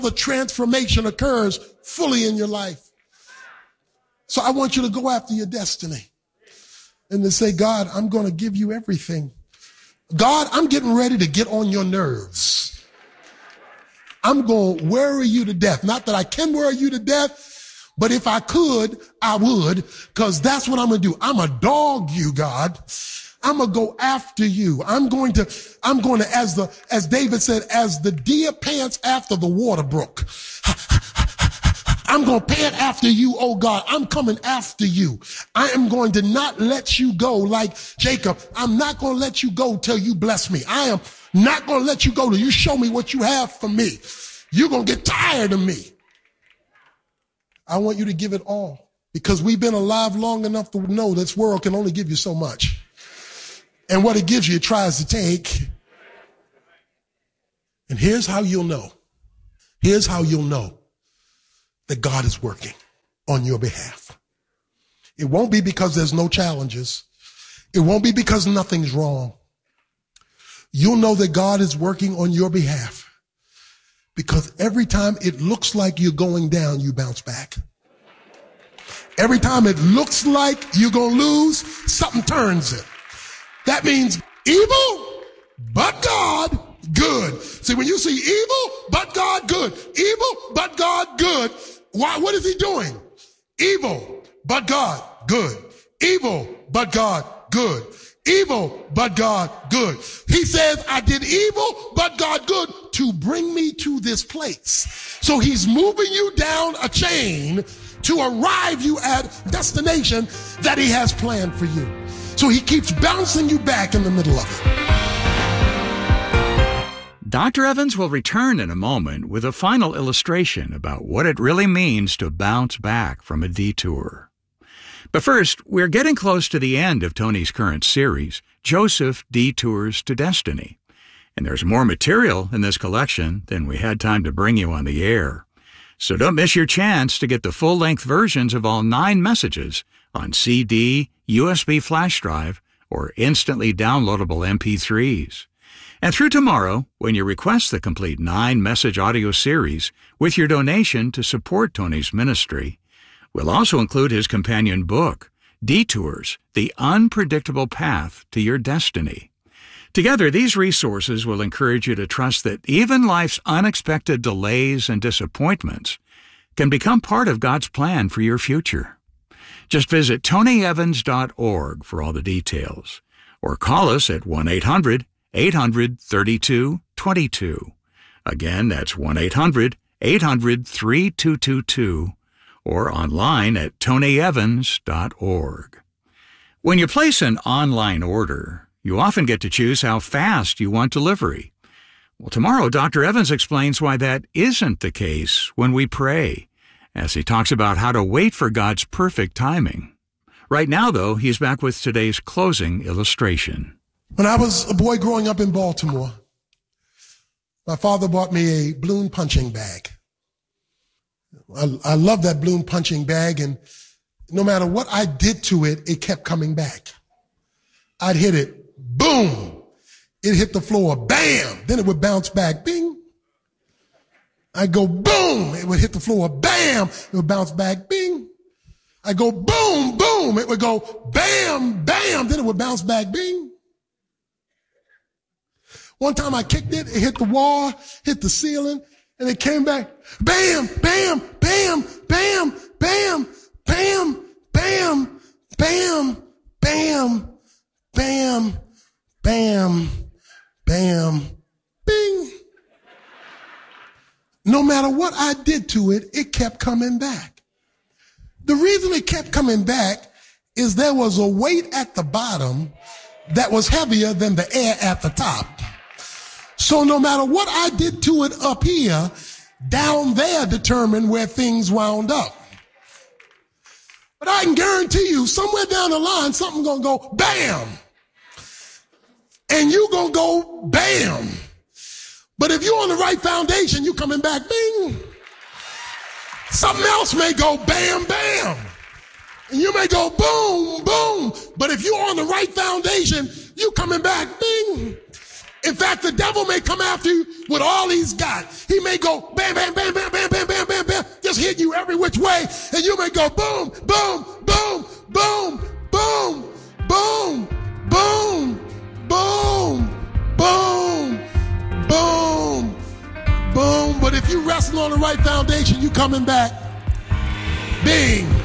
the transformation occurs fully in your life. So I want you to go after your destiny and to say, God, I'm going to give you everything. God, I'm getting ready to get on your nerves. I'm going to worry you to death. Not that I can worry you to death, but if I could, I would, because that's what I'm going to do. I'm going to dog you, God. I'm going to go after you. I'm going to, as David said, as the deer pants after the water brook. I'm going to pant after you, oh God. I'm coming after you. I am going to not let you go like Jacob. I'm not going to let you go till you bless me. I am not going to let you go till you show me what you have for me. You're going to get tired of me. I want you to give it all, because we've been alive long enough to know this world can only give you so much. And what it gives you, it tries to take. And here's how you'll know. Here's how you'll know that God is working on your behalf. It won't be because there's no challenges. It won't be because nothing's wrong. You'll know that God is working on your behalf because every time it looks like you're going down, you bounce back. Every time it looks like you're going to lose, something turns it. That means evil, but God, good. See, when you see evil, but God, good. Evil, but God, good. Why? What is he doing? Evil, but God, good. Evil, but God, good. Evil, but God, good. He says, I did evil, but God, good, to bring me to this place. So he's moving you down a chain to arrive you at destination that he has planned for you. So he keeps bouncing you back in the middle of it. Dr. Evans will return in a moment with a final illustration about what it really means to bounce back from a detour. But first, we're getting close to the end of Tony's current series, Joseph Detours to Destiny. And there's more material in this collection than we had time to bring you on the air. So don't miss your chance to get the full-length versions of all 9 messages on CD, USB flash drive, or instantly downloadable MP3s. And through tomorrow, when you request the complete 9-message audio series with your donation to support Tony's ministry, we'll also include his companion book, Detours, The Unpredictable Path to Your Destiny. Together, these resources will encourage you to trust that even life's unexpected delays and disappointments can become part of God's plan for your future. Just visit tonyevans.org for all the details, or call us at 1-800-800-3222. Again, that's 1-800-800-3222, or online at tonyevans.org. When you place an online order, you often get to choose how fast you want delivery. Well, tomorrow, Dr. Evans explains why that isn't the case when we pray, as he talks about how to wait for God's perfect timing. Right now, though, he's back with today's closing illustration. When I was a boy growing up in Baltimore, my father bought me a balloon punching bag. I love that balloon punching bag, and no matter what I did to it, it kept coming back. I'd hit it, boom. It hit the floor, bam. Then it would bounce back, bing. I'd go, boom. It would hit the floor, bam. It would bounce back, bing. I'd go, boom, boom. It would go, bam, bam. Then it would bounce back, bing. One time I kicked it, it hit the wall, hit the ceiling, and it came back, bam, bam, bam, bam, bam, bam, bam, bam, bam, bam, bam, bam, bing. No matter what I did to it, it kept coming back. The reason it kept coming back is there was a weight at the bottom that was heavier than the air at the top. So no matter what I did to it up here, down there determined where things wound up. But I can guarantee you, somewhere down the line, something's going to go bam. And you going to go bam. But if you're on the right foundation, you coming back bing. Something else may go bam, bam. And you may go boom, boom. But if you're on the right foundation, you coming back bing. In fact, the devil may come after you with all he's got. He may go bam, bam, bam, bam, bam, bam, bam, bam, bam, just hit you every which way. And you may go boom, boom, boom, boom, boom, boom, boom, boom, boom, boom, boom. But if you wrestle on the right foundation, you coming back. Bing.